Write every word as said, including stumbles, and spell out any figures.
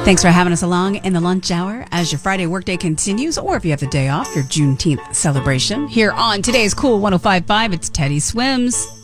Thanks for having us along in the lunch hour as your Friday workday continues, or if you have the day off, your Juneteenth celebration. Here on today's Cool one oh five point five, it's Teddy Swims.